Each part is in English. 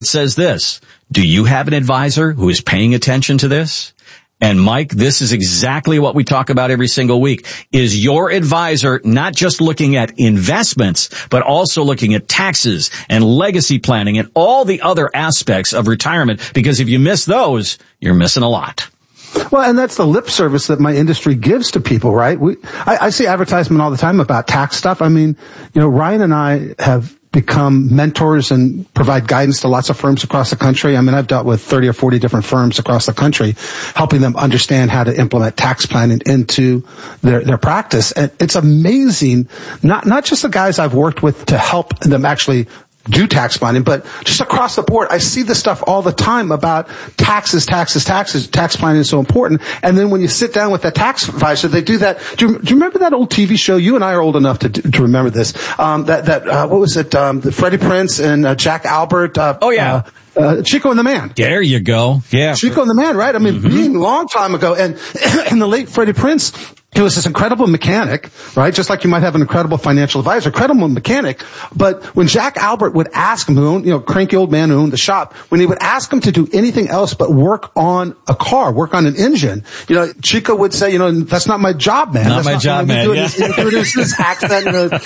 says this: do you have an advisor who is paying attention to this? And Mike, this is exactly what we talk about every single week. Is your advisor not just looking at investments, but also looking at taxes and legacy planning and all the other aspects of retirement? Because if you miss those, you're missing a lot. Well, and that's the lip service that my industry gives to people, right? I see advertisement all the time about tax stuff. I mean, Ryan and I have become mentors and provide guidance to lots of firms across the country. I mean, I've dealt with 30 or 40 different firms across the country, helping them understand how to implement tax planning into their practice. And it's amazing, not just the guys I've worked with to help them actually do tax planning, but just across the board, I see this stuff all the time about taxes. Tax planning is so important. And then when you sit down with the tax advisor, they do that. Do you remember that old TV show? You and I are old enough to remember this. What was it? Freddie Prinze and Jack Albert. Chico and the Man. There you go. Yeah. Chico and the Man, right? I mean, being a long time ago. And the late Freddie Prinze, he was this incredible mechanic, right? Just like you might have an incredible financial advisor, incredible mechanic. But when Jack Albert would ask him, cranky old man who owned the shop, when he would ask him to do anything else but work on a car, work on an engine, Chico would say, that's not my job, man. Not my job, man. Yeah. His accent,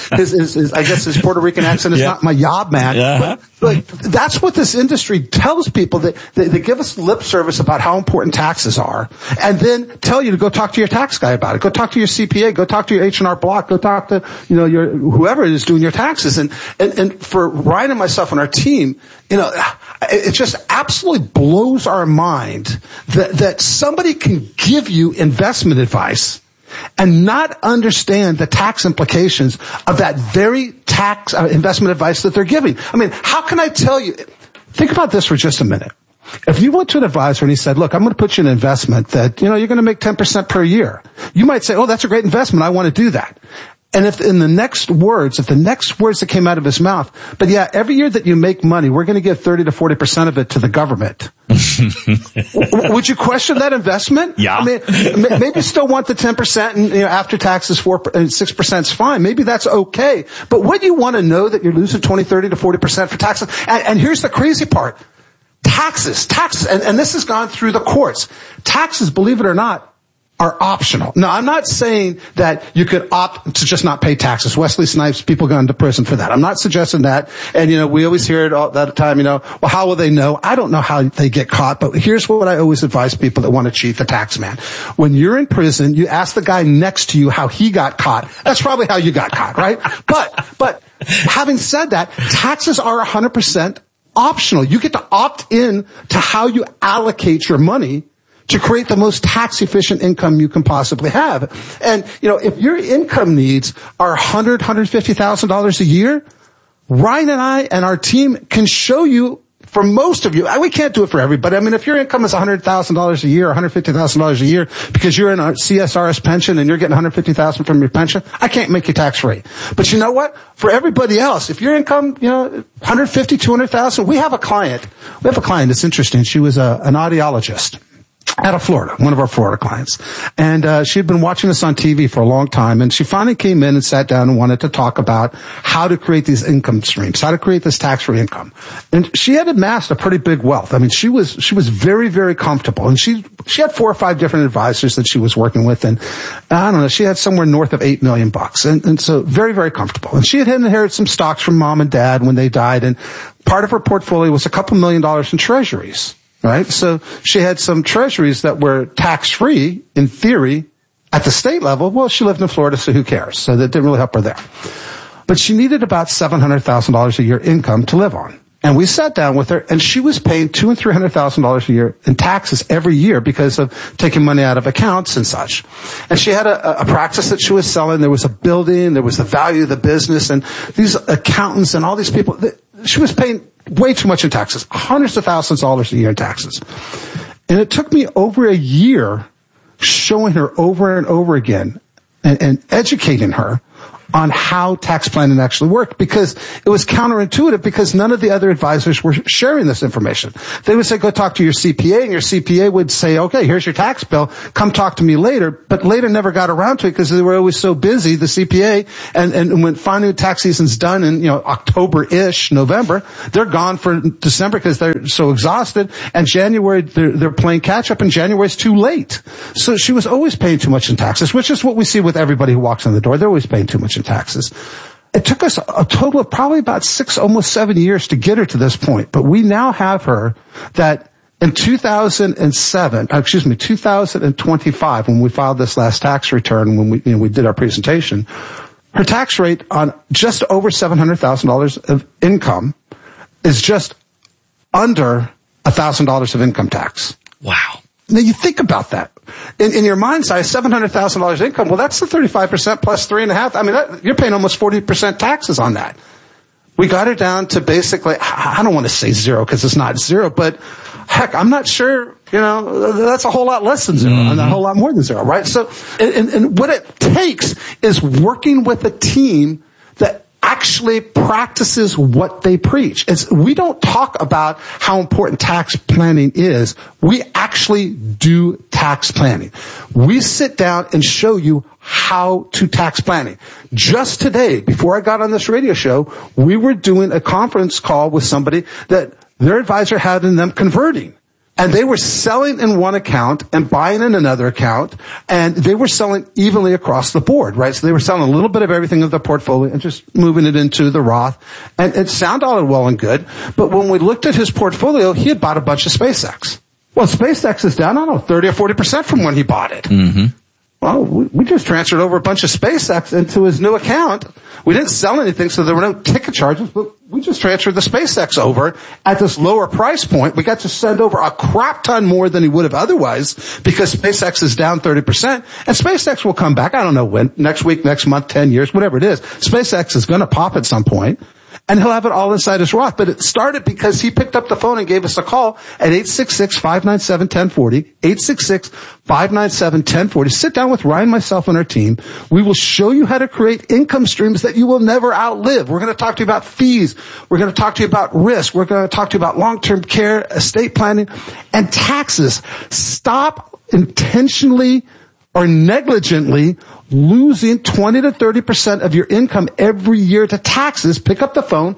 his Puerto Rican accent is not my job, man. Yeah. But that's what this industry tells people. They give us lip service about how important taxes are, and then tell you to go talk to your tax guy about it. Go talk to your CPA. Go talk to your H&R Block. Go talk to your whoever is doing your taxes. And for Ryan and myself and our team, it just absolutely blows our mind that somebody can give you investment advice and not understand the tax implications of that very tax investment advice that they're giving. I mean, how can I tell you? Think about this for just a minute. If you went to an advisor and he said, look, I'm going to put you in an investment that, you're going to make 10% per year. You might say, oh, that's a great investment. I want to do that. And if the next words that came out of his mouth, but yeah, every year that you make money, we're going to give 30 to 40% of it to the government. Would you question that investment? Yeah. I mean, maybe still want the 10% and, after taxes 6% is fine. Maybe that's okay. But would you want to know that you're losing 20, 30 to 40% for taxes? And here's the crazy part. Taxes, and this has gone through the courts. Taxes, believe it or not, are optional. Now, I'm not saying that you could opt to just not pay taxes. Wesley Snipes, people gone to prison for that. I'm not suggesting that. And, we always hear it all that time, well, how will they know? I don't know how they get caught, but here's what I always advise people that want to cheat the tax man. When you're in prison, you ask the guy next to you how he got caught. That's probably how you got caught, right? But having said that, taxes are 100% optional. You get to opt in to how you allocate your money to create the most tax efficient income you can possibly have. And, if your income needs are $150,000 a year, Ryan and I and our team can show you, for most of you, we can't do it for everybody. I mean, if your income is $100,000 a year or $150,000 a year because you're in a CSRS pension and you're getting $150,000 from your pension, I can't make you tax free. But you know what? For everybody else, if your income, $150,000, $200,000, we have a client that's interesting. She was an audiologist out of Florida, one of our Florida clients. And she had been watching us on TV for a long time, and she finally came in and sat down and wanted to talk about how to create these income streams, how to create this tax-free income. And she had amassed a pretty big wealth. I mean, she was very, very comfortable. And she had 4 or 5 different advisors that she was working with, and I don't know, she had somewhere north of $8 million. And so very, very comfortable. And she had inherited some stocks from mom and dad when they died, and part of her portfolio was a couple $1 million in treasuries. Right? So she had some treasuries that were tax-free, in theory, at the state level. Well, she lived in Florida, so who cares? So that didn't really help her there. But she needed about $700,000 a year income to live on. And we sat down with her, and she was paying $200,000 and $300,000 a year in taxes every year because of taking money out of accounts and such. And she had a practice that she was selling. There was a building. There was the value of the business. And these accountants and all these people, she was paying way too much in taxes, hundreds of thousands of dollars a year in taxes. And it took me over a year showing her over and over again and educating her on how tax planning actually worked, because it was counterintuitive, because none of the other advisors were sharing this information. They would say, go talk to your CPA, and your CPA would say, okay, here's your tax bill, come talk to me later, but later never got around to it because they were always so busy, the CPA, and when finally tax season's done in, October-ish, November, they're gone for December because they're so exhausted, and January, they're playing catch up, and January's too late. So she was always paying too much in taxes, which is what we see with everybody who walks in the door. They're always paying too much in taxes. It took us a total of probably about 6, almost 7 years to get her to this point. But we now have her that in 2025, when we filed this last tax return, when we did our presentation, her tax rate on just over $700,000 of income is just under $1,000 of income tax. Wow. Now you think about that. In your mind's eye, $700,000 income, well, that's the 35% plus 3.5%. I mean, you're paying almost 40% taxes on that. We got it down to basically, I don't want to say zero because it's not zero, but heck, I'm not sure, that's a whole lot less than zero, and a whole lot more than zero, right? So, and what it takes is working with a team that actually practices what they preach. We don't talk about how important tax planning is. We actually do tax planning. We sit down and show you how to tax planning. Just today, before I got on this radio show, we were doing a conference call with somebody that their advisor had in them converting. And they were selling in one account and buying in another account, and they were selling evenly across the board, right? So they were selling a little bit of everything of the portfolio and just moving it into the Roth. And it sounded all well and good, but when we looked at his portfolio, he had bought a bunch of SpaceX. Well, SpaceX is down, 30 or 40% from when he bought it. Mm-hmm. Well, we just transferred over a bunch of SpaceX into his new account. We didn't sell anything, so there were no ticket charges, but we just transferred the SpaceX over at this lower price point. We got to send over a crap ton more than he would have otherwise because SpaceX is down 30%. And SpaceX will come back, I don't know when, next week, next month, 10 years, whatever it is. SpaceX is going to pop at some point. And he'll have it all inside his Roth. But it started because he picked up the phone and gave us a call at 866-597-1040, 866-597-1040. Sit down with Ryan, myself, and our team. We will show you how to create income streams that you will never outlive. We're going to talk to you about fees. We're going to talk to you about risk. We're going to talk to you about long-term care, estate planning, and taxes. Stop intentionally or negligently losing 20 to 30% of your income every year to taxes. Pick up the phone,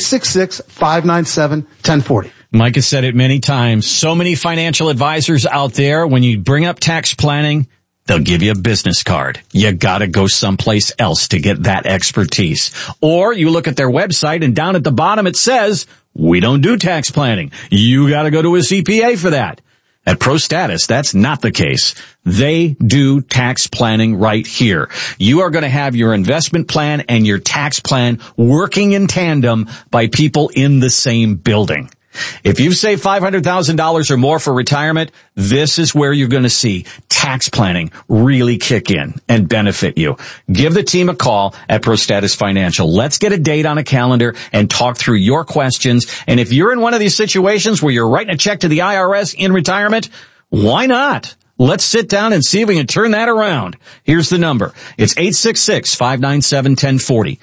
866-597-1040. Mike has said it many times. So many financial advisors out there, when you bring up tax planning, they'll give you a business card. You gotta go someplace else to get that expertise. Or you look at their website and down at the bottom it says, we don't do tax planning. You gotta go to a CPA for that. At ProStatus, that's not the case. They do tax planning right here. You are going to have your investment plan and your tax plan working in tandem by people in the same building. If you've saved $500,000 or more for retirement, this is where you're going to see tax planning really kick in and benefit you. Give the team a call at ProStatus Financial. Let's get a date on a calendar and talk through your questions. And if you're in one of these situations where you're writing a check to the IRS in retirement, why not? Let's sit down and see if we can turn that around. Here's the number. It's 866-597-1040.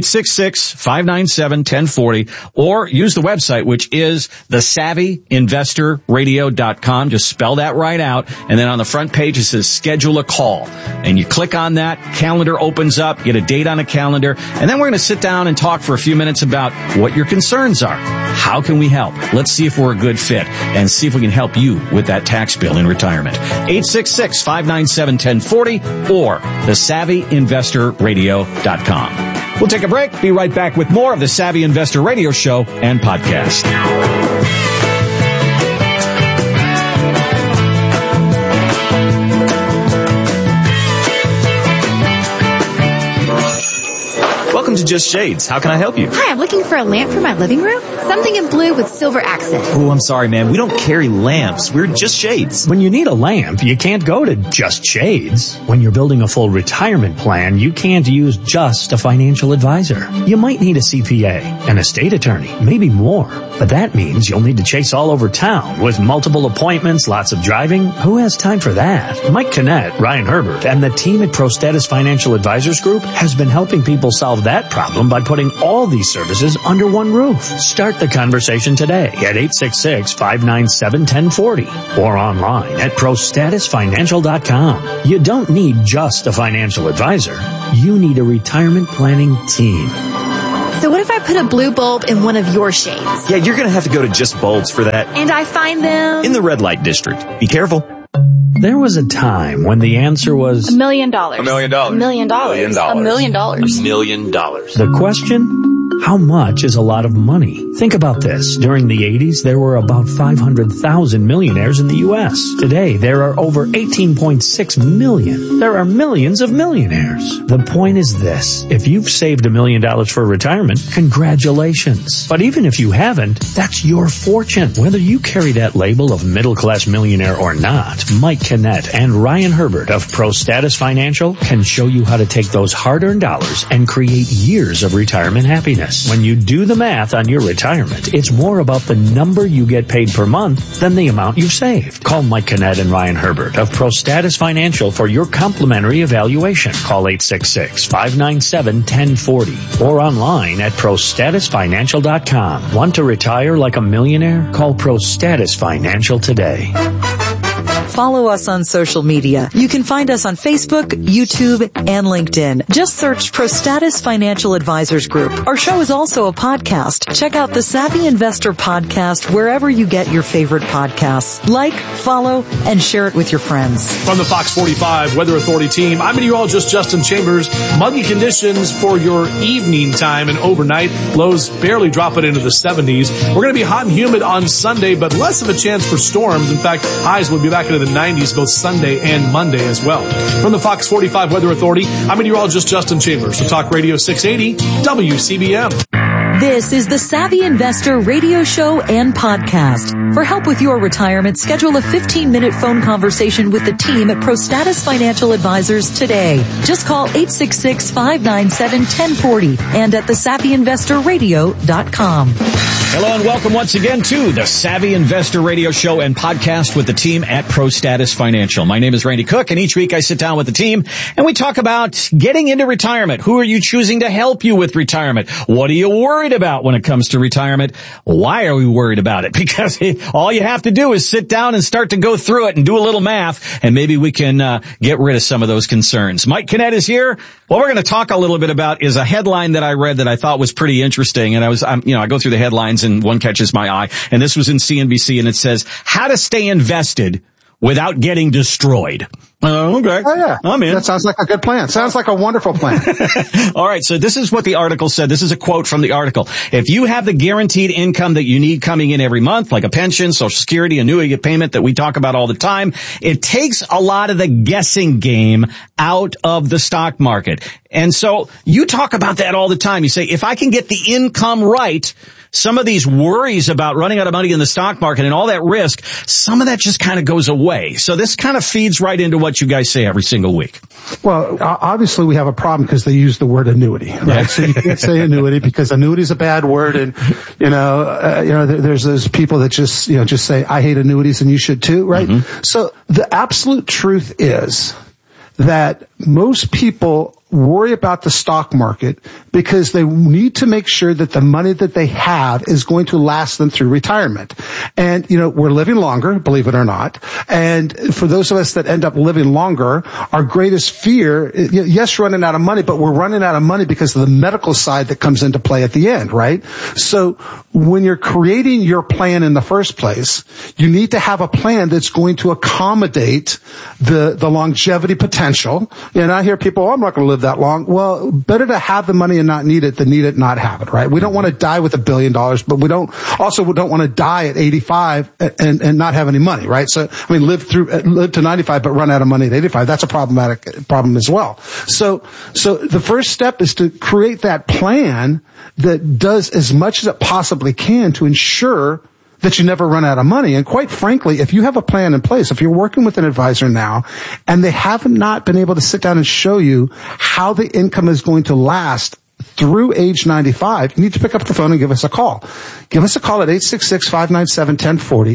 866-597-1040. Or use the website, which is thesavvyinvestorradio.com. Just spell that right out. And then on the front page, it says schedule a call. And you click on that, calendar opens up, get a date on a calendar. And then we're going to sit down and talk for a few minutes about what your concerns are. How can we help? Let's see if we're a good fit and see if we can help you with that tax bill in retirement. 866-597-1040 or thesavvyinvestorradio.com. We'll take a break. Be right back with more of the Savvy Investor Radio Show and podcast. Welcome to Just Shades. How can I help you? Hi, I'm looking for a lamp for my living room. Something in blue with silver accent. Oh, I'm sorry, man. We don't carry lamps. We're just shades. When you need a lamp, you can't go to just shades. When you're building a full retirement plan, you can't use just a financial advisor. You might need a CPA, an estate attorney, maybe more. But that means you'll need to chase all over town with multiple appointments, lots of driving. Who has time for that? Mike Kinnett, Ryan Herbert, and the team at ProStatus Financial Advisors Group has been helping people solve that problem by putting all these services under one roof. Start the conversation today at 866-597-1040 or online at ProStatusFinancial.com. You don't need just a financial advisor. You need a retirement planning team. So what if I put a blue bulb in one of your shades? Yeah, you're going to have to go to Just Bulbs for that. And I find them in the red light district. Be careful. There was a time when the answer was $1 million. $1 million. $1 million. $1 million. $1 million. The question? How much is a lot of money? Think about this. During the 80s, there were about 500,000 millionaires in the U.S. Today, there are over 18.6 million. There are millions of millionaires. The point is this. If you've saved $1 million for retirement, congratulations. But even if you haven't, that's your fortune. Whether you carry that label of middle-class millionaire or not, Mike Kinnett and Ryan Herbert of ProStatus Financial can show you how to take those hard-earned dollars and create years of retirement happiness. When you do the math on your retirement, it's more about the number you get paid per month than the amount you've saved. Call Mike Kinnett and Ryan Herbert of ProStatus Financial for your complimentary evaluation. Call 866-597-1040 or online at ProStatusFinancial.com. Want to retire like a millionaire? Call ProStatus Financial today. Follow us on social media. You can find us on Facebook, YouTube, and LinkedIn. Just search ProStatus Financial Advisors Group. Our show is also a podcast. Check out the Savvy Investor Podcast wherever you get your favorite podcasts. Like, follow, and share it with your friends. From the Fox 45 Weather Authority team, I'm meteorologist Justin Chambers. Muggy conditions for your evening time and overnight. Lows barely dropping into the 70s. We're going to be hot and humid on Sunday, but less of a chance for storms. In fact, highs will be back into the 90s both Sunday and Monday as well. From the Fox 45 Weather Authority, I'm meteorologist Justin Chambers. Talk Radio 680 WCBM. This is the Savvy Investor radio show and podcast. For help with your retirement, schedule a 15-minute phone conversation with the team at ProStatus Financial Advisors today. Just call 866-597-1040 and at thesavvyinvestorradio.com. Hello and welcome once again to the Savvy Investor Radio Show and podcast with the team at ProStatus Financial. My name is Randy Cook, and each week I sit down with the team and we talk about getting into retirement. Who are you choosing to help you with retirement? What are you worried about when it comes to retirement? Why are we worried about it? Because all you have to do is sit down and start to go through it and do a little math, and maybe we can get rid of some of those concerns. Mike Kinnett is here. What we're going to talk a little bit about is a headline that I read that I thought was pretty interesting, and I go through the headlines and one catches my eye, and this was in CNBC, and it says, how to stay invested without getting destroyed. Okay. Oh, yeah. I'm in. That sounds like a good plan. Sounds like a wonderful plan. All right. So this is what the article said. This is a quote from the article. If you have the guaranteed income that you need coming in every month, like a pension, Social Security, annuity payment that we talk about all the time, it takes a lot of the guessing game out of the stock market. And so you talk about that all the time. You say, if I can get the income right, some of these worries about running out of money in the stock market and all that risk, some of that just kind of goes away. So this kind of feeds right into what you guys say every single week. Well, obviously we have a problem because they use the word annuity, right? So you can't say annuity because annuity is a bad word, and there's those people that just say I hate annuities and you should too, right? Mm-hmm. So the absolute truth is that most people worry about the stock market because they need to make sure that the money that they have is going to last them through retirement. And, we're living longer, believe it or not. And for those of us that end up living longer, our greatest fear, yes, running out of money, but we're running out of money because of the medical side that comes into play at the end, right? So when you're creating your plan in the first place, you need to have a plan that's going to accommodate the longevity potential. And I hear people, I'm not going to live live that long. Well, better to have the money and not need it than need it and not have it, right? We don't want to die with $1 billion, but we don't want to die at 85 and not have any money, right? So, I mean, live to 95 but run out of money at 85. That's a problematic problem as well. So the first step is to create that plan that does as much as it possibly can to ensure that you never run out of money. And quite frankly, if you have a plan in place, if you're working with an advisor now and they have not been able to sit down and show you how the income is going to last through age 95, you need to pick up the phone and give us a call. Give us a call at 866-597-1040,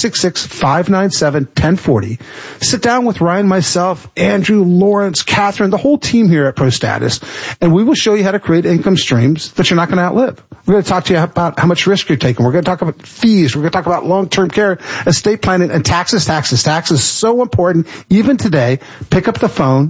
866-597-1040. Sit down with Ryan, myself, Andrew, Lawrence, Catherine, the whole team here at ProStatus, and we will show you how to create income streams that you're not going to outlive. We're going to talk to you about how much risk you're taking. We're going to talk about fees. We're going to talk about long-term care, estate planning, and taxes. Tax is so important. Even today, pick up the phone,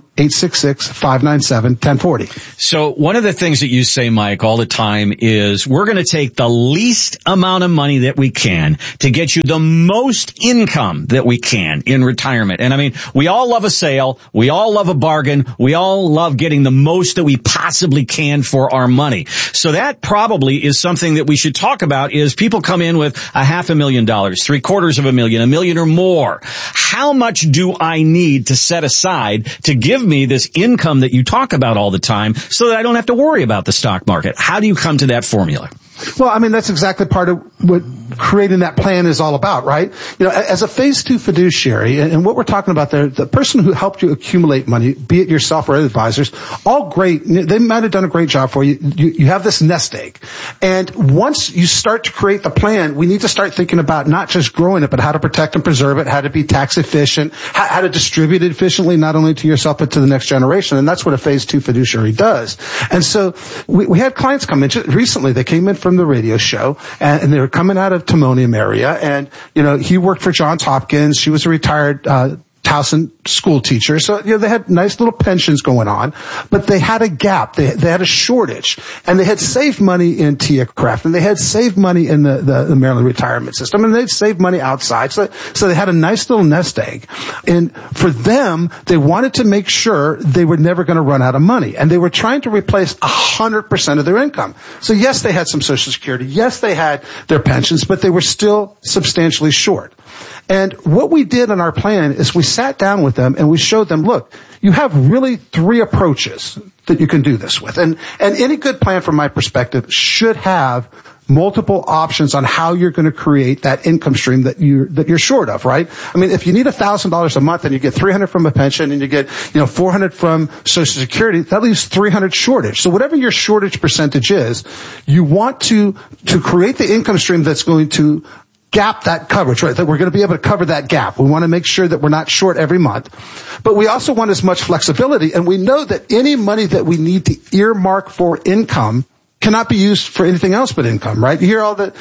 866-597-1040. So one of the things that you say, Mike, all the time is we're going to take the least amount of money that we can to get you the most income that we can in retirement. And I mean, we all love a sale. We all love a bargain. We all love getting the most that we possibly can for our money. So that probably is something that we should talk about is people come in with $500,000, $750,000, $1 million or more. How much do I need to set aside to give me this income that you talk about all the time so that I don't have to worry about the stock market? How do you come to that formula? Well, I mean, that's exactly part of what creating that plan is all about, right? You know, as a phase 2 fiduciary, and what we're talking about there, the person who helped you accumulate money, be it yourself or other advisors, all great. They might have done a great job for you. You have this nest egg. And once you start to create the plan, we need to start thinking about not just growing it, but how to protect and preserve it, how to be tax efficient, how to distribute it efficiently, not only to yourself, but to the next generation. And that's what a phase 2 fiduciary does. And so we had clients come in recently. They came in from the radio show and they were coming out of Timonium area, and he worked for Johns Hopkins. She was a retired Towson school teacher. So, they had nice little pensions going on, but they had a gap. They had a shortage, and they had saved money in TIAA-CREF, and they had saved money in the Maryland retirement system, and they'd saved money outside. So they had a nice little nest egg. And for them, they wanted to make sure they were never going to run out of money, and they were trying to replace 100% of their income. So yes, they had some Social Security. Yes, they had their pensions, but they were still substantially short. And what we did in our plan is we sat down with them and we showed them, look, you have really 3 approaches that you can do this with. And any good plan from my perspective should have multiple options on how you're going to create that income stream that you're short of, right? I mean, if you need $1,000 a month and you get $300 from a pension and you get, $400 from Social Security, that leaves $300 shortage. So whatever your shortage percentage is, you want to create the income stream that's going to gap that coverage, right? That we're going to be able to cover that gap. We want to make sure that we're not short every month. But we also want as much flexibility, and we know that any money that we need to earmark for income cannot be used for anything else but income, right? You hear that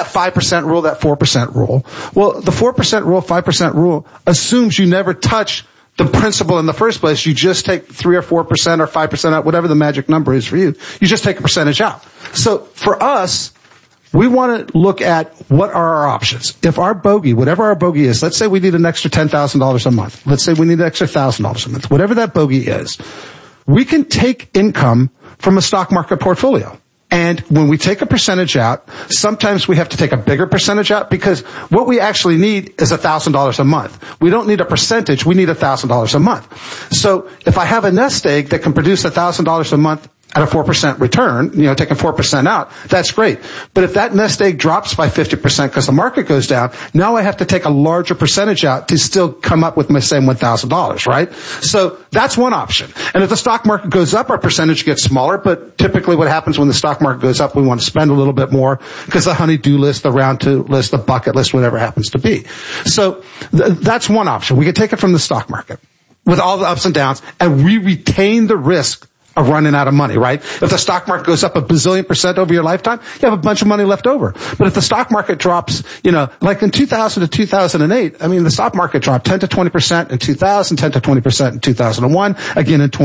5% rule, that 4% rule. Well, the 4% rule, 5% rule assumes you never touch the principal in the first place. You just take 3 or 4% or 5% out, whatever the magic number is for you. You just take a percentage out. So for us, we want to look at what are our options. If our bogey, whatever our bogey is, let's say we need an extra $10,000 a month. Let's say we need an extra $1,000 a month. Whatever that bogey is, we can take income from a stock market portfolio. And when we take a percentage out, sometimes we have to take a bigger percentage out because what we actually need is $1,000 a month. We don't need a percentage. We need $1,000 a month. So if I have a nest egg that can produce $1,000 a month at a 4% return, taking 4% out, that's great. But if that nest egg drops by 50% because the market goes down, now I have to take a larger percentage out to still come up with my same $1,000, right? So that's one option. And if the stock market goes up, our percentage gets smaller, but typically what happens when the stock market goes up, we want to spend a little bit more because the honey-do list, the round-to list, the bucket list, whatever happens to be. So that's one option. We can take it from the stock market with all the ups and downs, and we retain the risk of running out of money, right? If the stock market goes up 1 bazillion% over your lifetime, you have a bunch of money left over. But if the stock market drops, like in 2000 to 2008, the stock market dropped 10 to 20% in 2000, 10 to 20% in 2001, again in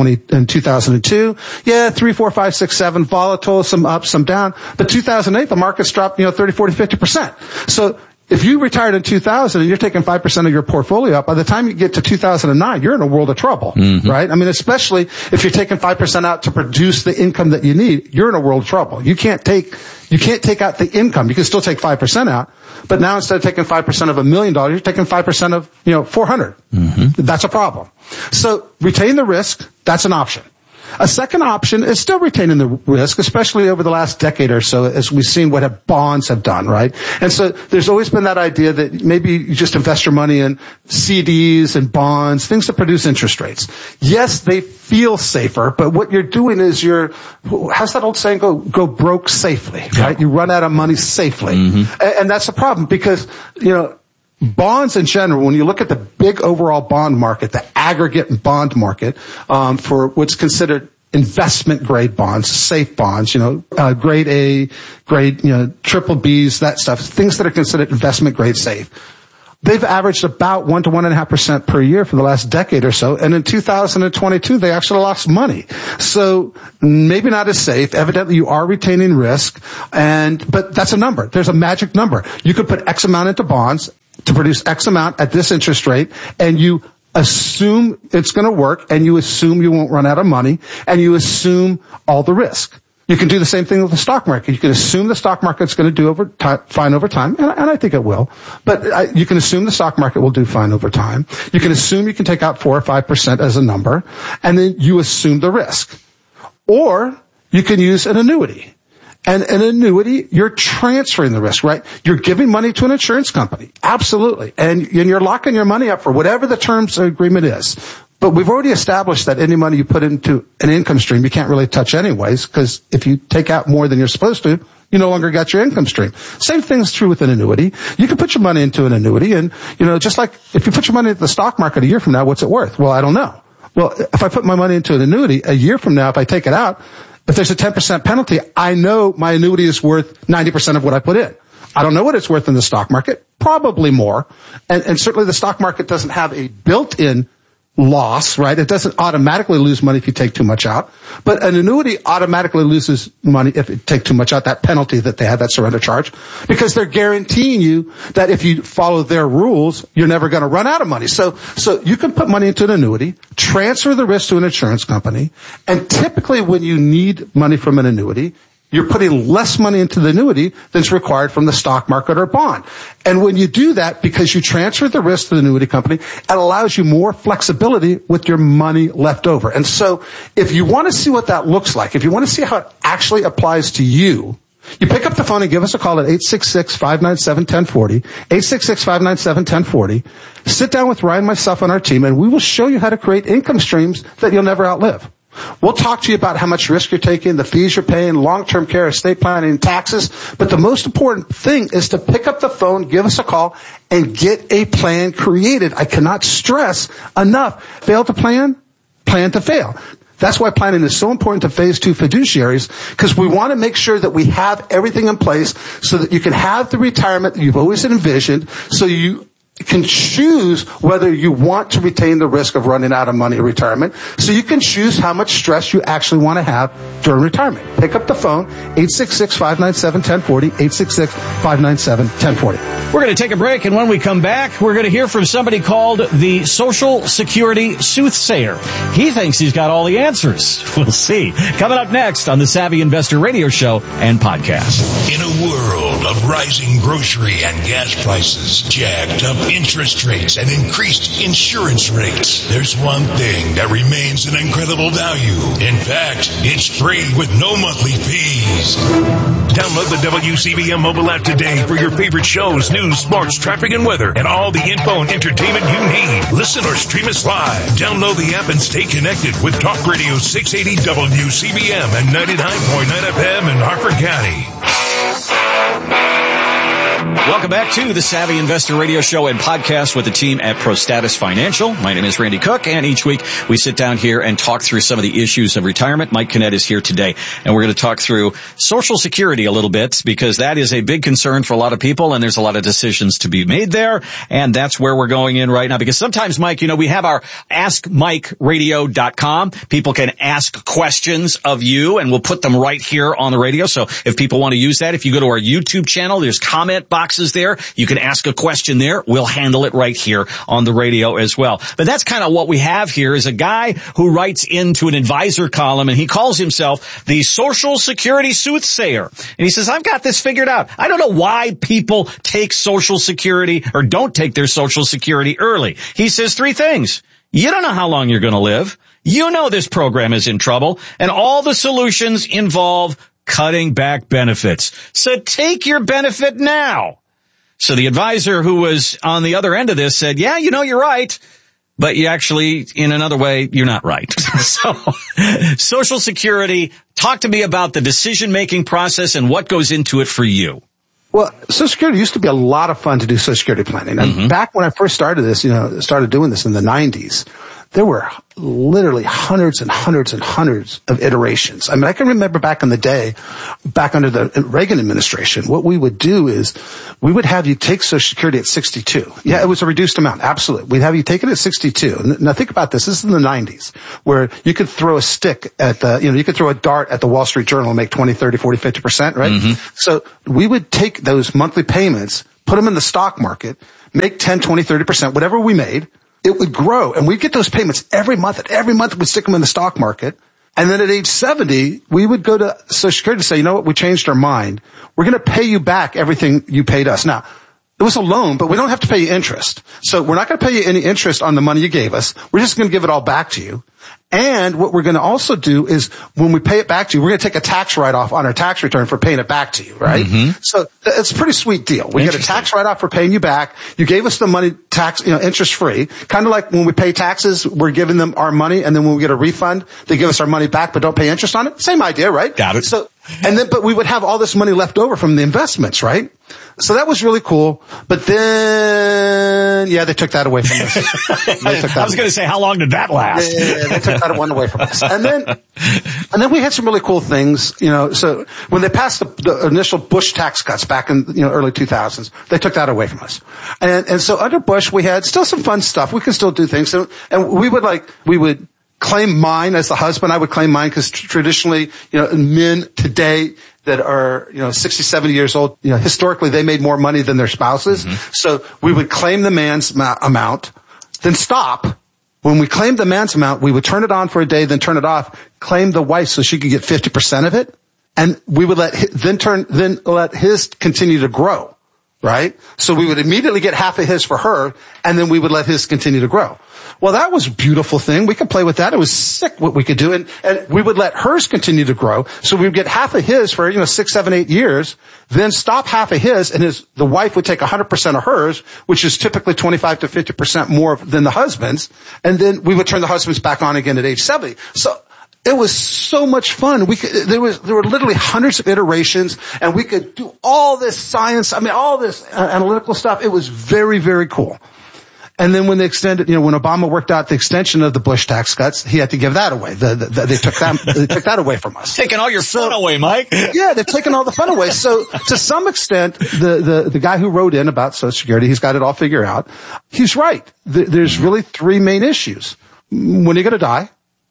2002. Yeah, 3, 4, 5, 6, 7, volatile, some up, some down. But 2008, the markets dropped, 30, 40, 50%. So if you retired in 2000 and you're taking 5% of your portfolio out, by the time you get to 2009, you're in a world of trouble, right? I mean, especially if you're taking 5% out to produce the income that you need, you're in a world of trouble. You can't take out the income. You can still take 5% out, but now instead of taking 5% of $1 million, you're taking 5% of, 400. That's a problem. So retain the risk. That's an option. A second option is still retaining the risk, especially over the last decade or so, as we've seen what bonds have done, right? And so there's always been that idea that maybe you just invest your money in CDs and bonds, things that produce interest rates. Yes, they feel safer, but what you're doing is how's that old saying go broke safely, right? You run out of money safely. And that's a problem because, bonds in general, when you look at the big overall bond market, the aggregate bond market, for what's considered investment grade bonds, safe bonds, grade A, grade, triple Bs, that stuff, things that are considered investment grade safe. They've averaged about 1 to 1.5% per year for the last decade or so. And in 2022, they actually lost money. So maybe not as safe. Evidently, you are retaining risk. But that's a number. There's a magic number. You could put X amount into bonds to produce X amount at this interest rate, and you assume it's going to work, and you assume you won't run out of money, and you assume all the risk. You can do the same thing with the stock market. You can assume the stock market's going to do fine over time, and I think it will. But you can assume the stock market will do fine over time. You can assume you can take out 4 or 5% as a number, and then you assume the risk. Or you can use an annuity. And an annuity, you're transferring the risk, right? You're giving money to an insurance company. Absolutely. And you're locking your money up for whatever the terms of agreement is. But we've already established that any money you put into an income stream, you can't really touch anyways, because if you take out more than you're supposed to, you no longer got your income stream. Same thing's true with an annuity. You can put your money into an annuity and, just like if you put your money into the stock market a year from now, what's it worth? Well, I don't know. Well, if I put my money into an annuity a year from now, if I take it out, if there's a 10% penalty, I know my annuity is worth 90% of what I put in. I don't know what it's worth in the stock market. Probably more. And certainly the stock market doesn't have a built-in loss, right? It doesn't automatically lose money if you take too much out. But an annuity automatically loses money if you take too much out, that penalty that they have, that surrender charge, because they're guaranteeing you that if you follow their rules, you're never going to run out of money. So you can put money into an annuity, transfer the risk to an insurance company, and typically when you need money from an annuity, you're putting less money into the annuity than's required from the stock market or bond. And when you do that, because you transfer the risk to the annuity company, it allows you more flexibility with your money left over. And so if you want to see what that looks like, if you want to see how it actually applies to you, you pick up the phone and give us a call at 866-597-1040, 866-597-1040. Sit down with Ryan, myself, and our team, and we will show you how to create income streams that you'll never outlive. We'll talk to you about how much risk you're taking, the fees you're paying, long-term care, estate planning, taxes. But the most important thing is to pick up the phone, give us a call, and get a plan created. I cannot stress enough. Fail to plan to fail. That's why planning is so important to phase 2 fiduciaries, because we want to make sure that we have everything in place so that you can have the retirement that you've always envisioned, so you can choose whether you want to retain the risk of running out of money in retirement, so you can choose how much stress you actually want to have during retirement. Pick up the phone, 866-597-1040, 866-597-1040. We're going to take a break, and when we come back, we're going to hear from somebody called the Social Security Soothsayer. He thinks he's got all the answers. We'll see. Coming up next on the Savvy Investor Radio Show and Podcast. In a world of rising grocery and gas prices, jacked up interest rates, and increased insurance rates, there's one thing that remains an incredible value. In fact, it's free with no monthly fees. Download the WCBM mobile app today for your favorite shows, news, sports, traffic, and weather, and all the info and entertainment you need. Listen or stream us live. Download the app and stay connected with Talk Radio 680 WCBM and 99.9 FM in Harford County. Welcome back to the Savvy Investor Radio Show and Podcast with the team at ProStatus Financial. My name is Randy Cook, and each week we sit down here and talk through some of the issues of retirement. Mike Kinnett is here today, and we're going to talk through Social Security a little bit, because that is a big concern for a lot of people, and there's a lot of decisions to be made there, and that's where we're going in right now. Because sometimes, Mike, we have our AskMikeRadio.com. People can ask questions of you, and we'll put them right here on the radio. So if people want to use that, if you go to our YouTube channel, there's comment box boxes there. You can ask a question there. We'll handle it right here on the radio as well. But that's kind of what we have here is a guy who writes into an advisor column, and he calls himself the Social Security soothsayer. And he says, I've got this figured out. I don't know why people take Social Security or don't take their Social Security early. He says 3 things. You don't know how long you're going to live. You know this program is in trouble, and all the solutions involve cutting back benefits. So take your benefit now. So the advisor who was on the other end of this said, yeah, you're right. But you actually, in another way, you're not right. So, Social Security, talk to me about the decision-making process and what goes into it for you. Well, Social Security used to be a lot of fun to do Social Security planning. And back when I first started this, started doing this in the 90s, there were literally hundreds and hundreds and hundreds of iterations. I mean, I can remember back in the day, back under the Reagan administration, what we would do is we would have you take Social Security at 62. Yeah, it was a reduced amount. Absolutely. We'd have you take it at 62. Now think about this. This is in the 90s where you could throw a stick at you could throw a dart at the Wall Street Journal and make 20, 30, 40, 50%, right? So we would take those monthly payments, put them in the stock market, make 10, 20, 30%, whatever we made. It would grow, and we'd get those payments every month. And every month we'd stick them in the stock market. And then at age 70, we would go to Social Security to say, you know what, we changed our mind. We're going to pay you back everything you paid us. Now, it was a loan, but we don't have to pay you interest. So we're not going to pay you any interest on the money you gave us. We're just going to give it all back to you. And what we're going to also do is when we pay it back to you, we're going to take a tax write-off on our tax return for paying it back to you, right? So it's a pretty sweet deal. We get a tax write-off for paying you back. You gave us the money interest-free. Kind of like when we pay taxes, we're giving them our money, and then when we get a refund, they give us our money back but don't pay interest on it. Same idea, right? Got it. So, but we would have all this money left over from the investments, right? So that was really cool. But then, they took that away from us. I was going to say, how long did that last? Yeah, they took that one away from us. And then we had some really cool things, so when they passed the initial Bush tax cuts back in, early 2000s, they took that away from us. And so under Bush, we had still some fun stuff. We could still do things. And we would claim mine as the husband. I would claim mine because traditionally, men today that are, 60, 70 years old, historically they made more money than their spouses. So we would claim the man's amount, then stop. When we claimed the man's amount, we would turn it on for a day, then turn it off, claim the wife so she could get 50% of it. And we would let his continue to grow, right? So we would immediately get half of his for her, and then we would let his continue to grow. Well, that was a beautiful thing. We could play with that. It was sick what we could do. And we would let hers continue to grow. So we would get half of his for, 6, 7, 8 years, then stop half of his, and the wife would take 100% of hers, which is typically 25 to 50% more than the husband's. And then we would turn the husband's back on again at age 70. So it was so much fun. There were literally hundreds of iterations, and we could do all this science, all this analytical stuff. It was very, very cool. And then when they extended, when Obama worked out the extension of the Bush tax cuts, he had to give that away. They took that away from us. Taking all your fun away, Mike. Yeah, they're taking all the fun away. So to some extent, the guy who wrote in about Social Security, he's got it all figured out. He's right. There's really 3 main issues. When are you going to die?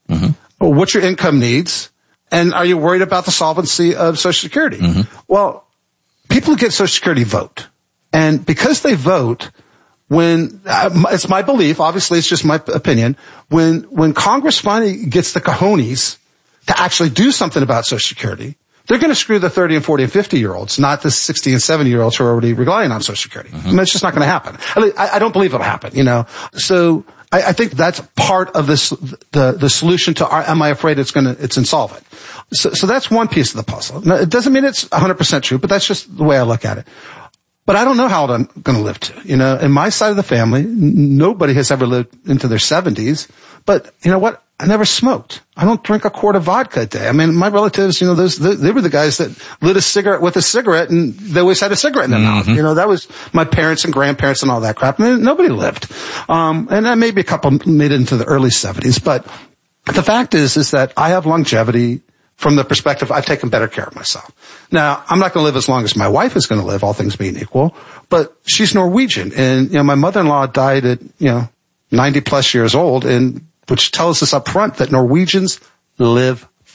What's your income needs? And are you worried about the solvency of Social Security? Well, people who get Social Security vote. And because they vote, when it's my belief, obviously it's just my opinion, when Congress finally gets the cojones to actually do something about Social Security, they're going to screw the 30 and 40 and 50-year-olds, not the 60 and 70-year-olds who are already relying on Social Security. It's just not going to happen. I don't believe it'll happen, So I think that's part of this, the solution to am I afraid it's insolvent. So that's one piece of the puzzle. Now, it doesn't mean it's 100% true, but that's just the way I look at it. But I don't know how old I'm going to live to. In my side of the family, nobody has ever lived into their 70s. But you know what? I never smoked. I don't drink a quart of vodka a day. My relatives, they were the guys that lit a cigarette with a cigarette, and they always had a cigarette in their mouth. That was my parents and grandparents and all that crap. Nobody lived. And then maybe a couple made it into the early 70s. But the fact is that I have longevity. From the perspective, I've taken better care of myself. Now, I'm not going to live as long as my wife is going to live, all things being equal, but she's Norwegian. And, my mother-in-law died at, 90 plus years old, and which tells us up front that Norwegians live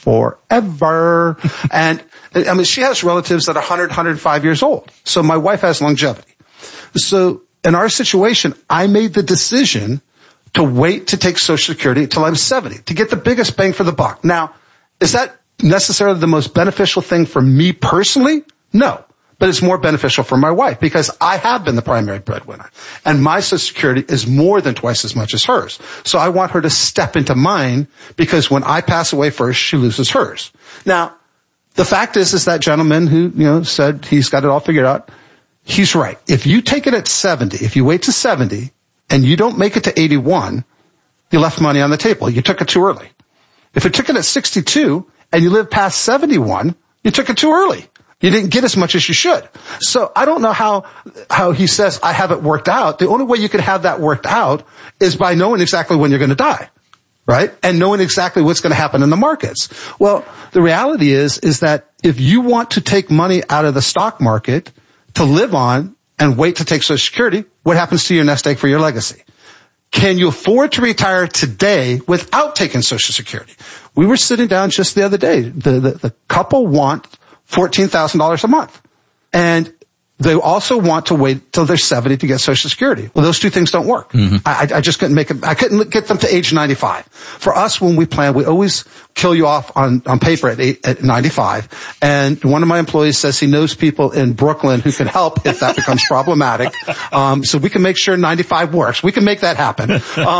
forever. And I mean, she has relatives that are 100, 105 years old. So my wife has longevity. So in our situation, I made the decision to wait to take Social Security until I was 70 to get the biggest bang for the buck. Now, is that necessarily the most beneficial thing for me personally? No. But it's more beneficial for my wife because I have been the primary breadwinner and my Social Security is more than twice as much as hers. So I want her to step into mine because when I pass away first, she loses hers. Now, the fact is that gentleman who, said he's got it all figured out, he's right. If you take it at 70, if you wait to 70 and you don't make it to 81, you left money on the table. You took it too early. If you took it at 62 and you live past 71, you took it too early. You didn't get as much as you should. So I don't know how he says I have it worked out. The only way you can have that worked out is by knowing exactly when you're going to die, right? And knowing exactly what's going to happen in the markets. Well, the reality is that if you want to take money out of the stock market to live on and wait to take Social Security, what happens to your nest egg for your legacy? Can you afford to retire today without taking Social Security? We were sitting down just the other day. The couple want $14,000 a month. And they also want to wait till they're 70 to get Social Security. Well, those two things don't work. Mm-hmm. I just couldn't I couldn't get them to age 95. For us, when we plan, we always kill you off on paper at 95. And one of my employees says he knows people in Brooklyn who can help if that becomes problematic. So we can make sure 95 works. We can make that happen.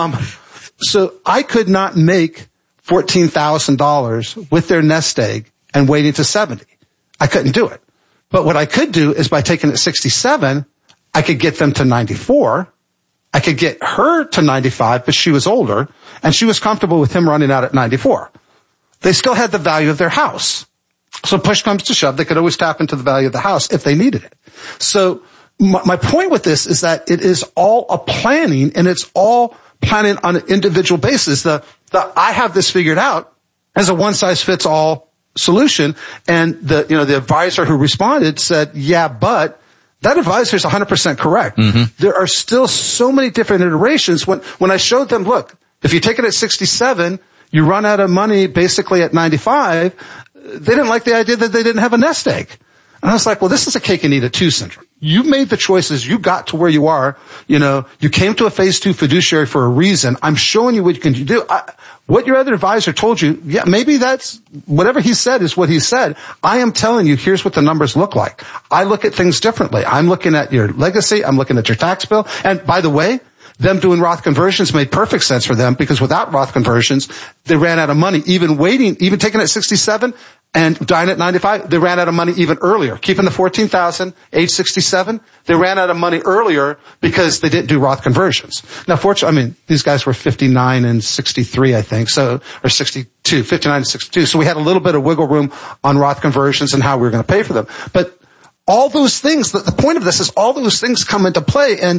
So I could not make $14,000 with their nest egg and waiting to 70. I couldn't do it. But what I could do is by taking it 67, I could get them to 94. I could get her to 95, but she was older and she was comfortable with him running out at 94. They still had the value of their house. So push comes to shove. They could always tap into the value of the house if they needed it. So my point with this is that it is all a planning and it's all planning on an individual basis. I have this figured out as a one size fits all solution. And the advisor who responded said, yeah, but that advisor is 100% correct. Mm-hmm. There are still so many different iterations. When I showed them, look, if you take it at 67, you run out of money basically at 95. They didn't like the idea that they didn't have a nest egg. And I was like, well, this is a cake and eat it too syndrome. You made the choices. You got to where you are. You came to a phase 2 fiduciary for a reason. I'm showing you what you can do. What your other advisor told you, yeah, maybe that's whatever he said is what he said. I am telling you, here's what the numbers look like. I look at things differently. I'm looking at your legacy. I'm looking at your tax bill. And by the way, them doing Roth conversions made perfect sense for them because without Roth conversions, they ran out of money. Even taking it at 67 and dying at 95, they ran out of money even earlier. Keeping the 14,000, age 67, they ran out of money earlier because they didn't do Roth conversions. Now, fortunately, these guys were 59 and 63, I think, or 62, 59 and 62. So we had a little bit of wiggle room on Roth conversions and how we were going to pay for them. But all those things, the point of this is all those things come into play. And,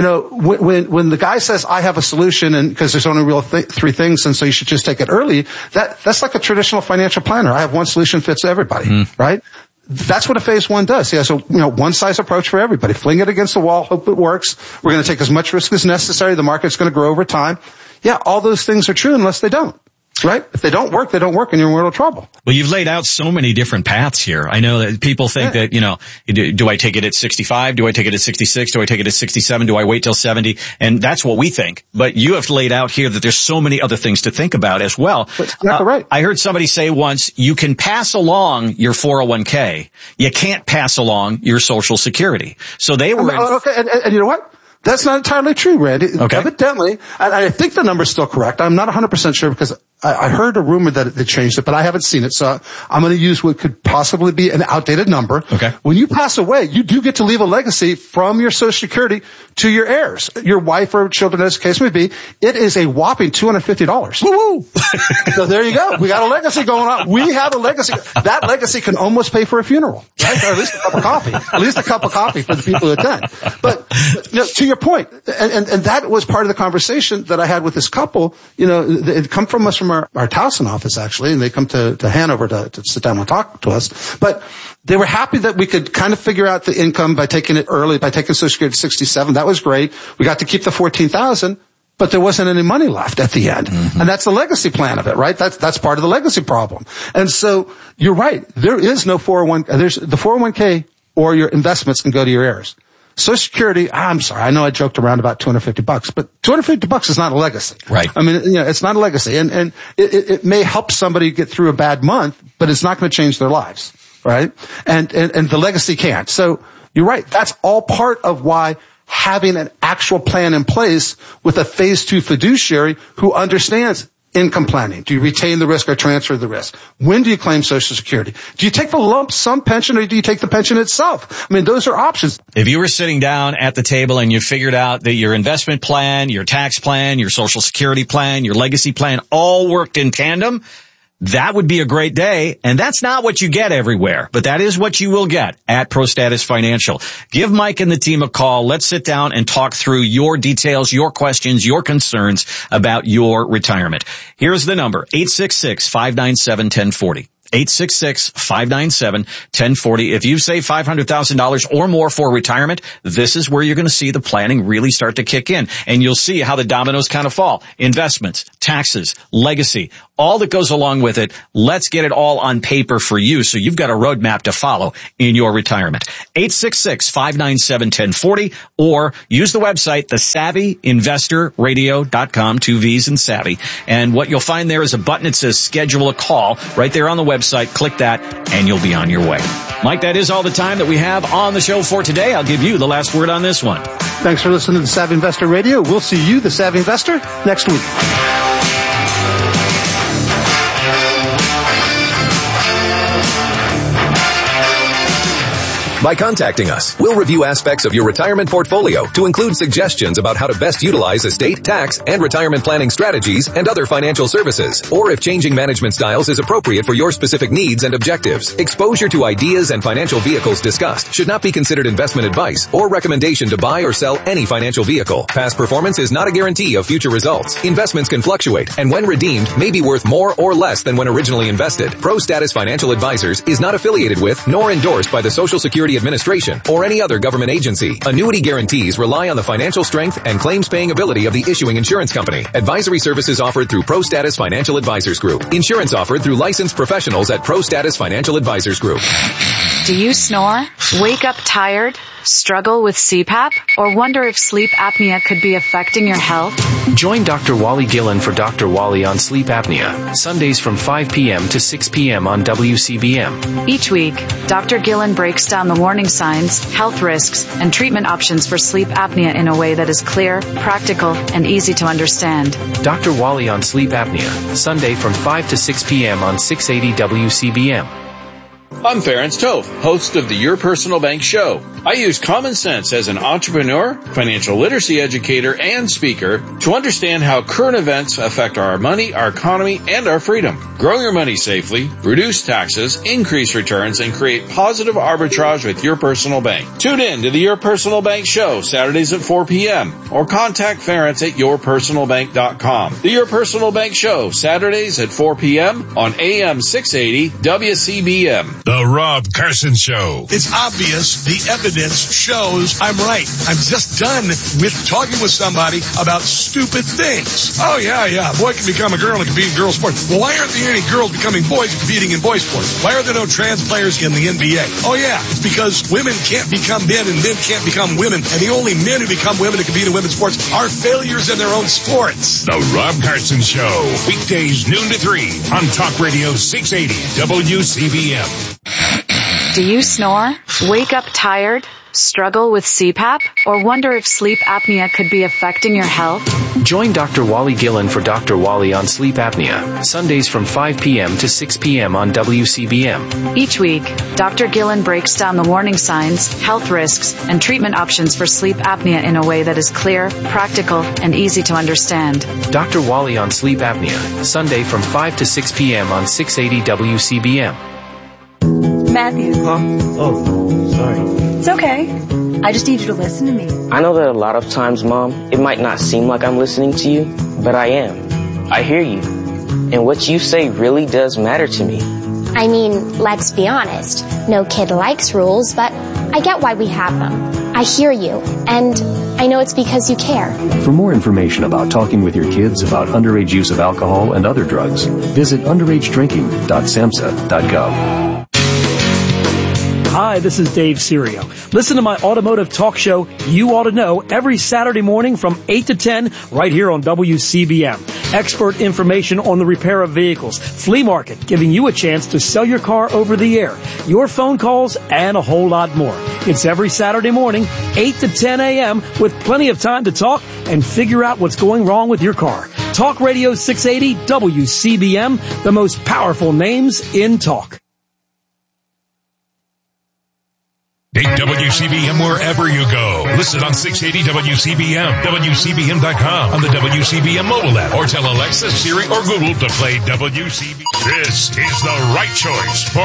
when the guy says, I have a solution and because there's only real three things and so you should just take it early, that's like a traditional financial planner. I have one solution fits everybody, right? That's what a phase 1 does. He has a, one size approach for everybody. Fling it against the wall, hope it works. We're going to take as much risk as necessary. The market's going to grow over time. Yeah, all those things are true unless they don't. Right? If they don't work, and you're in real trouble. Well, you've laid out so many different paths here. I know that people think that, do I take it at 65? Do I take it at 66? Do I take it at 67? Do I wait till 70? And that's what we think. But you have laid out here that there's so many other things to think about as well. That's exactly right. I heard somebody say once, you can pass along your 401k. You can't pass along your Social Security. So they were... Okay, and you know what? That's not entirely true, Randy. Okay. Evidently, and I think the number's still correct. I'm not 100% sure because I heard a rumor that they changed it, but I haven't seen it. So I'm going to use what could possibly be an outdated number. Okay. When you pass away, you do get to leave a legacy from your Social Security to your heirs, your wife or children, as the case may be. It is a whopping $250. Woo-woo! So there you go. We got a legacy going on. We have a legacy. That legacy can almost pay for a funeral, right? Or at least a cup of coffee. At least a cup of coffee for the people who attend. But to your point, and that was part of the conversation that I had with this couple. It come from us from our Towson office, actually, and they come to Hanover to sit down and talk to us. But they were happy that we could kind of figure out the income by taking it early, by taking Social Security at 67. That was great. We got to keep the 14,000. but there wasn't any money left at the end. Mm-hmm. And that's the legacy plan of it, right? That's part of the legacy problem. And so you're right. There is no 401k. There's the 401k or your investments can go to your heirs. Social Security, I'm sorry, I know I joked around about $250, but $250 is not a legacy. Right. I mean, it's not a legacy. And it may help somebody get through a bad month, but it's not going to change their lives, right? And the legacy can't. So you're right. That's all part of why having an actual plan in place with a phase 2 fiduciary who understands income planning. Do you retain the risk or transfer the risk? When do you claim Social Security? Do you take the lump sum pension or do you take the pension itself? I mean, those are options. If you were sitting down at the table and you figured out that your investment plan, your tax plan, your Social Security plan, your legacy plan all worked in tandem, that would be a great day, and that's not what you get everywhere, but that is what you will get at ProStatus Financial. Give Mike and the team a call. Let's sit down and talk through your details, your questions, your concerns about your retirement. Here's the number, 866-597-1040. 866-597-1040. If you save $500,000 or more for retirement, this is where you're going to see the planning really start to kick in. And you'll see how the dominoes kind of fall. Investments, taxes, legacy, all that goes along with it. Let's get it all on paper for you so you've got a roadmap to follow in your retirement. 866-597-1040 or use the website, thesavvyinvestorradio.com, 2 V's in savvy. And what you'll find there is a button that says schedule a call right there on the website. Click that and you'll be on your way. Mike, that is all the time that we have on the show for today. I'll give you the last word on this one. Thanks for listening to the Savvy Investor Radio. We'll see you, the Savvy Investor, next week. By contacting us, we'll review aspects of your retirement portfolio to include suggestions about how to best utilize estate, tax, and retirement planning strategies and other financial services, or if changing management styles is appropriate for your specific needs and objectives. Exposure to ideas and financial vehicles discussed should not be considered investment advice or recommendation to buy or sell any financial vehicle. Past performance is not a guarantee of future results. Investments can fluctuate, and when redeemed, may be worth more or less than when originally invested. ProStatus Financial Advisors is not affiliated with nor endorsed by the Social Security Administration or any other government agency. Annuity guarantees rely on the financial strength and claims paying ability of the issuing insurance company. Advisory services offered through ProStatus Financial Advisors Group. Insurance offered through licensed professionals at ProStatus Financial Advisors Group. Do you snore? Wake up tired? Struggle with CPAP? Or wonder if sleep apnea could be affecting your health? Join Dr. Wally Gillen for Dr. Wally on sleep apnea, Sundays from 5 p.m. to 6 p.m. on WCBM. Each week, Dr. Gillen breaks down the warning signs, health risks, and treatment options for sleep apnea in a way that is clear, practical, and easy to understand. Dr. Wally on sleep apnea, Sunday from 5 to 6 p.m. on 680 WCBM. I'm Ference Toth, host of the Your Personal Bank Show. I use common sense as an entrepreneur, financial literacy educator, and speaker to understand how current events affect our money, our economy, and our freedom. Grow your money safely, reduce taxes, increase returns, and create positive arbitrage with Your Personal Bank. Tune in to the Your Personal Bank Show, Saturdays at 4 p.m. or contact Ference at yourpersonalbank.com. The Your Personal Bank Show, Saturdays at 4 p.m. on AM 680 WCBM. The Rob Carson Show. It's obvious the evidence shows I'm right. I'm just done with talking with somebody about stupid things. Oh, yeah. A boy can become a girl and compete in girl sports. Well, why aren't there any girls becoming boys and competing in boy sports? Why are there no trans players in the NBA? Oh, yeah. It's because women can't become men and men can't become women. And the only men who become women to compete in women's sports are failures in their own sports. The Rob Carson Show. Weekdays noon to 3 on Talk Radio 680 WCBM. Do you snore? Wake up tired? Struggle with CPAP? Or wonder if sleep apnea could be affecting your health? Join Dr. Wally Gillen for Dr. Wally on sleep apnea, Sundays from 5 p.m. to 6 p.m. on WCBM. Each week, Dr. Gillen breaks down the warning signs, health risks, and treatment options for sleep apnea in a way that is clear, practical, and easy to understand. Dr. Wally on sleep apnea, Sunday from 5 to 6 p.m. on 680 WCBM. Matthew. Oh, sorry. It's okay. I just need you to listen to me. I know that a lot of times, Mom, it might not seem like I'm listening to you, but I am. I hear you. And what you say really does matter to me. I mean, let's be honest. No kid likes rules, but I get why we have them. I hear you, and I know it's because you care. For more information about talking with your kids about underage use of alcohol and other drugs, visit underagedrinking.samhsa.gov. Hi, this is Dave Serio. Listen to my automotive talk show, You Ought to Know, every Saturday morning from 8 to 10 right here on WCBM. Expert information on the repair of vehicles, flea market, giving you a chance to sell your car over the air, your phone calls, and a whole lot more. It's every Saturday morning, 8 to 10 a.m., with plenty of time to talk and figure out what's going wrong with your car. Talk Radio 680 WCBM, the most powerful names in talk. Take WCBM wherever you go. Listen on 680 WCBM, WCBM.com, on the WCBM mobile app, or tell Alexa, Siri, or Google to play WCBM. This is the right choice for